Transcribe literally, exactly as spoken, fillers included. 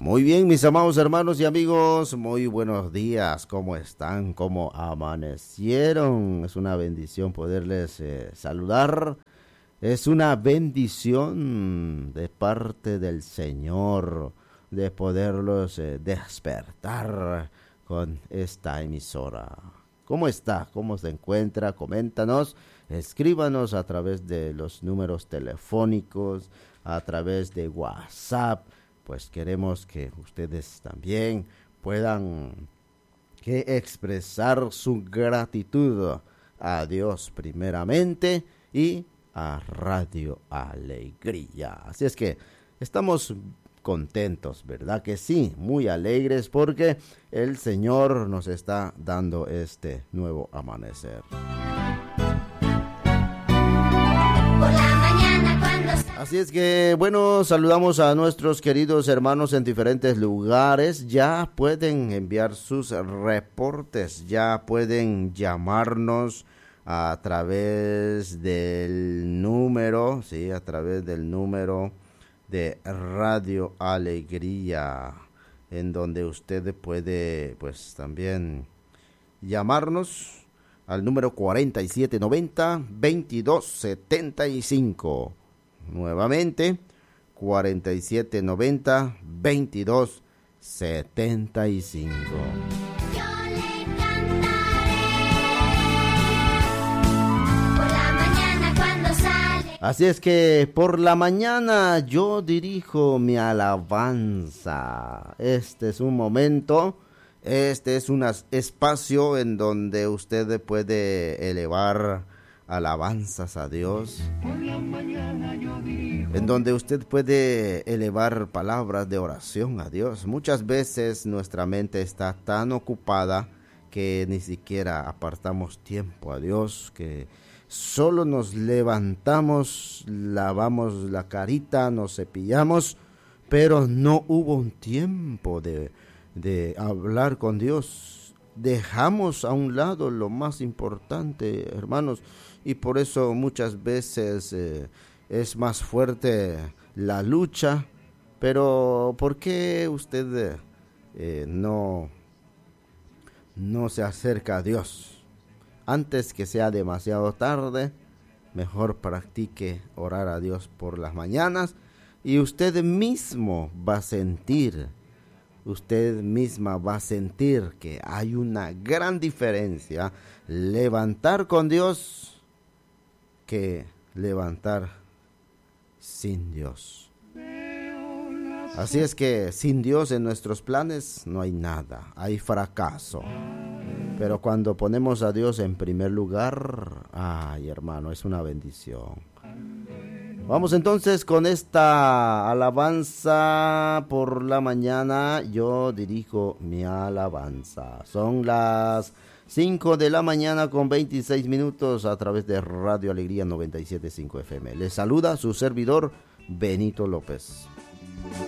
Muy bien, mis amados hermanos y amigos, muy buenos días. ¿Cómo están? ¿Cómo amanecieron? Es una bendición poderles eh, saludar. Es una bendición de parte del Señor de poderlos eh, despertar con esta emisora. ¿Cómo está? ¿Cómo se encuentra? Coméntanos, escríbanos a través de los números telefónicos, a través de WhatsApp. Pues queremos que ustedes también puedan que expresar su gratitud a Dios primeramente y a Radio Alegría. Así es que estamos contentos, ¿verdad que sí? Muy alegres porque el Señor nos está dando este nuevo amanecer. Así es que, bueno, saludamos a nuestros queridos hermanos en diferentes lugares. Ya pueden enviar sus reportes, ya pueden llamarnos a través del número, sí, a través del número de Radio Alegría, en donde usted puede, pues, también llamarnos al número cuarenta y siete noventa, veintidós setenta y cinco. Nuevamente, cuarenta y siete noventa, veintidós setenta y cinco. Yo le cantaré por la mañana cuando sale. Así es que por la mañana yo dirijo mi alabanza. Este es un momento, este es un espacio en donde usted puede elevar alabanzas a Dios, en donde usted puede elevar palabras de oración a Dios. Muchas veces nuestra mente está tan ocupada que ni siquiera apartamos tiempo a Dios, que solo nos levantamos, lavamos la carita, nos cepillamos, pero no hubo un tiempo de, de hablar con Dios. Dejamos a un lado lo más importante, hermanos, y por eso muchas veces eh, es más fuerte la lucha. Pero ¿por qué usted eh, no, no se acerca a Dios? Antes que sea demasiado tarde, mejor practique orar a Dios por las mañanas y usted mismo va a sentir, usted misma va a sentir que hay una gran diferencia levantar con Dios que levantar sin Dios. Así es que sin Dios en nuestros planes no hay nada, hay fracaso. Pero cuando ponemos a Dios en primer lugar, ay hermano, es una bendición. Vamos entonces con esta alabanza por la mañana. Yo dirijo mi alabanza. Son las cinco de la mañana con veintiséis minutos a través de Radio Alegría noventa y siete punto cinco F M. Les saluda su servidor Benito López.